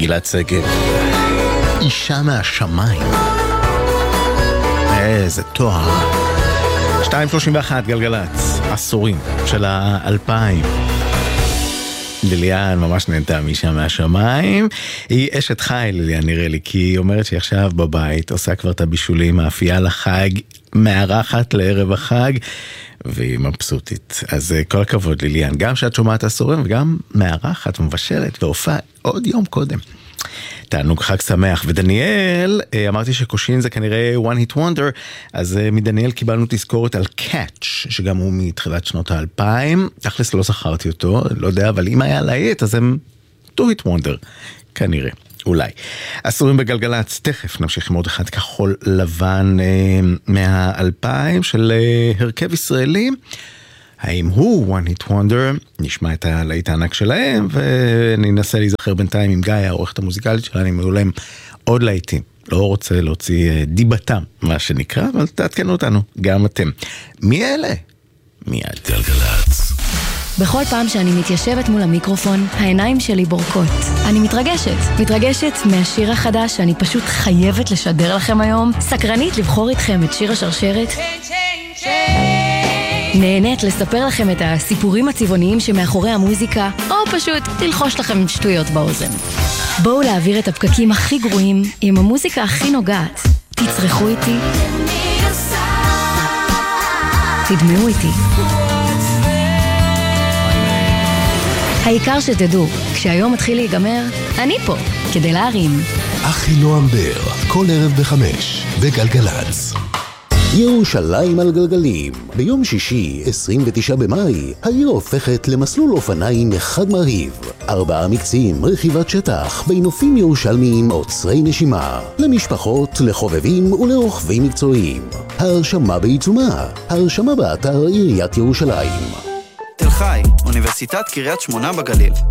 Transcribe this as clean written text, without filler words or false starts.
גלעד שגב, אישה מהשמיים. איזה תואר. 2:31 גלגלץ, עשורים של 2000. ליליאן ממש נהנתה מאישה מהשמיים. היא אשת חי, ליליאן, נראה לי, כי היא אומרת שהיא עכשיו בבית, עושה כבר את הבישולים, מאפייה לחג, מארחת לערב החג, והיא מבסוטית. אז כל הכבוד, ליליאן, גם שאת שומעת עשורים וגם מארחת, מבשלת והופעה עוד יום קודם. תענוג חג שמח. ודניאל, אמרתי שקושין זה כנראה one hit wonder, אז מדניאל קיבלנו תזכורת על Catch, שגם הוא מתחילת שנות ה-2000, תכלס לא זכרתי אותו, לא יודע, אבל אם היה להיט, אז הם two hit wonder, כנראה, אולי. עשורים בגלגלץ, תכף נמשיך עם עוד אחד כחול לבן מה-2000 של הרכב ישראלי, האם הוא one hit wonder? נשמע את הלהיט הענק שלהם, וננסה להיזכר בינתיים עם גיא, העורכת המוזיקלית שלנו, אם היו להם עוד להיטים. לא רוצה להוציא דיבתם, מה שנקרא, אבל תעדכנו אותנו, גם אתם. מי אלה? מיד. גלגלץ. בכל פעם שאני מתיישבת מול המיקרופון, העיניים שלי בורקות. אני מתרגשת מהשיר החדש שאני פשוט חייבת לשדר לכם היום. סקרנית לבחור איתכם את שיר השרשרת. נהנית לספר לכם את הסיפורים הצבעוניים שמאחורי המוזיקה, או פשוט ללחוש לכם שטויות באוזן. בואו להעביר את הפקקים הכי גרועים עם המוזיקה הכי נוגעת. תצרחו איתי. תדמעו איתי. העיקר שתדעו, כשהיום מתחיל להיגמר, אני פה, כדי להרים. אחי נועם בר, כל ערב ב5, בגלגלץ. ירושלים על גלגלים. ביום שישי, 29 במאי, העיר הופכת למסלול אופניים אחד מרהיב. 4 מקצים, רכיבת שטח, בנופים ירושלמיים עוצרי נשימה. למשפחות, לחובבים ולרוכבים מקצועיים. ההרשמה בעיצומה. ההרשמה באתר עיריית ירושלים. תל חי, אוניברסיטת קריית שמונה בגליל.